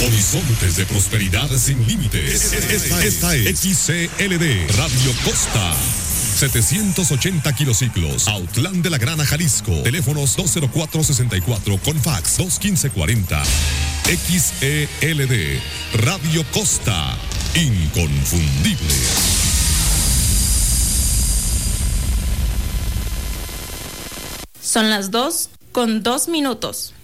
Horizontes de prosperidad sin límites. Esta es XCLD Radio Costa. 780 kilociclos, Autlán de la Grana, Jalisco. Teléfonos 204-64 con fax 215-40. XELD Radio Costa, inconfundible. Son las 2:02.